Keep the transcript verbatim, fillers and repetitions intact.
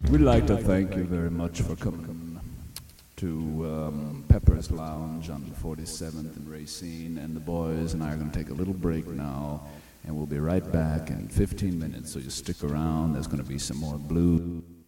We'd like to thank you very much for coming to um, Pepper's Lounge on forty-seventh and Racine, and the boys and I are going to take a little break now, and we'll be right back in fifteen minutes, so you stick around. There's going to be some more blues.